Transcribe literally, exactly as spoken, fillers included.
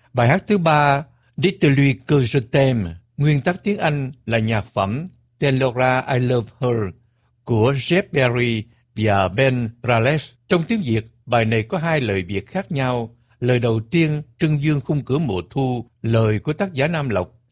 Bài hát thứ ba, Dites-lui que je t'aime, nguyên tắc tiếng Anh là nhạc phẩm Tell-Laura I Love Her của Jeff Berry và Ben Ralph. Trong tiếng Việt, bài này có hai lời Việt khác nhau. Lời đầu tiên trưng dương khung cửa mùa thu, lời của tác giả Nam Lộc